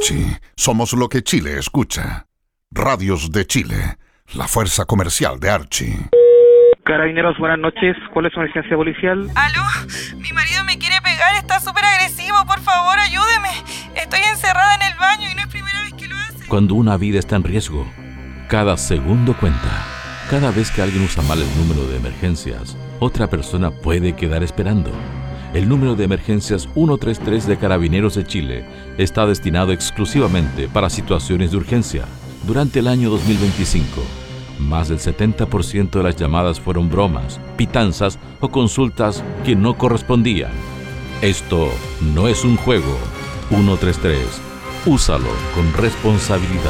Archie, somos lo que Chile escucha. Radios de Chile, la fuerza comercial de Archie. Carabineros, buenas noches. ¿Cuál es su emergencia policial? ¿Aló? Mi marido me quiere pegar, está súper agresivo. Por favor, ayúdeme. Estoy encerrada en el baño y no es primera vez que lo hace. Cuando una vida está en riesgo, cada segundo cuenta. Cada vez que alguien usa mal el número de emergencias, otra persona puede quedar esperando. El número de emergencias 133 de Carabineros de Chile está destinado exclusivamente para situaciones de urgencia. Durante el año 2025, más del 70% de las llamadas fueron bromas, pitanzas o consultas que no correspondían. Esto no es un juego. 133. Úsalo con responsabilidad.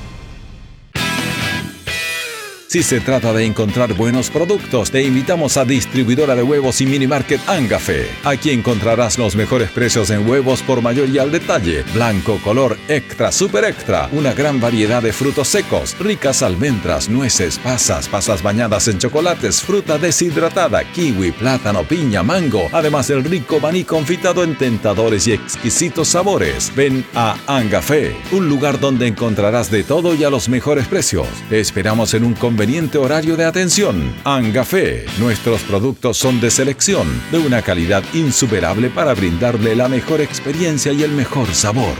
Si se trata de encontrar buenos productos, te invitamos a Distribuidora de Huevos y Mini Market Angafe. Aquí encontrarás los mejores precios en huevos por mayor y al detalle. Blanco, color, extra, super extra. Una gran variedad de frutos secos, ricas almendras, nueces, pasas bañadas en chocolates, fruta deshidratada, kiwi, plátano, piña, mango. Además del rico maní confitado en tentadores y exquisitos sabores. Ven a Angafe, un lugar donde encontrarás de todo y a los mejores precios. Te esperamos en un conveniente horario de atención. Angafe, nuestros productos son de selección, de una calidad insuperable para brindarle la mejor experiencia y el mejor sabor.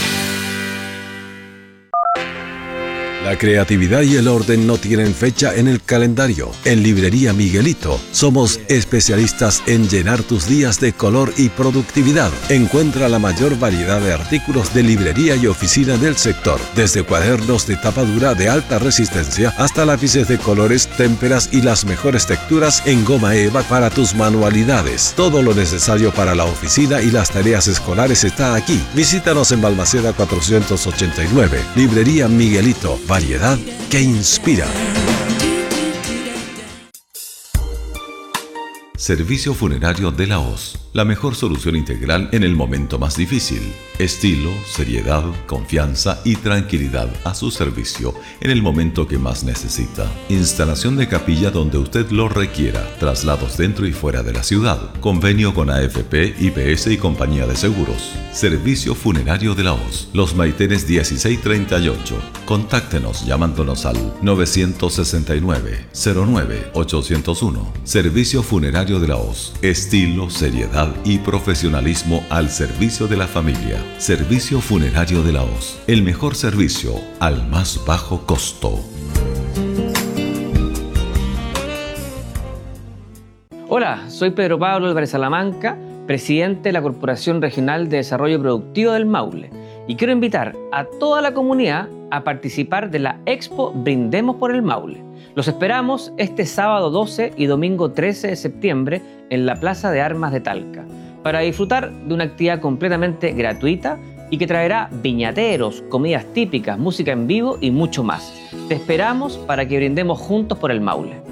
La creatividad y el orden no tienen fecha en el calendario. En Librería Miguelito somos especialistas en llenar tus días de color y productividad. Encuentra la mayor variedad de artículos de librería y oficina del sector, desde cuadernos de tapa dura de alta resistencia hasta lápices de colores, témperas y las mejores texturas en goma eva para tus manualidades. Todo lo necesario para la oficina y las tareas escolares está aquí. Visítanos en Balmaceda 489. Librería Miguelito. Variedad que inspira. Servicio Funerario de la Hoz. La mejor solución integral en el momento más difícil. Estilo, seriedad, confianza y tranquilidad a su servicio en el momento que más necesita. Instalación de capilla donde usted lo requiera. Traslados dentro y fuera de la ciudad. Convenio con AFP, IPS y compañía de seguros. Servicio Funerario de la Hoz. Los Maitenes 1638. Contáctenos llamándonos al 969-09-801. Servicio Funerario de la Hoz. Estilo, seriedad y profesionalismo al servicio de la familia. Servicio Funerario de la Hoz. El mejor servicio al más bajo costo. Hola, soy Pedro Pablo Álvarez Salamanca, presidente de la Corporación Regional de Desarrollo Productivo del Maule, y quiero invitar a toda la comunidad a participar de la Expo Brindemos por el Maule. Los esperamos este sábado 12 y domingo 13 de septiembre en la Plaza de Armas de Talca, para disfrutar de una actividad completamente gratuita y que traerá viñateros, comidas típicas, música en vivo y mucho más. Te esperamos para que brindemos juntos por el Maule.